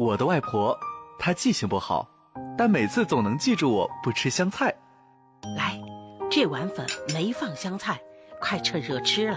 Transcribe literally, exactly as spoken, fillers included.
我的外婆，她记性不好，但每次总能记住我不吃香菜。 来，这碗粉没放香菜，快趁热吃了。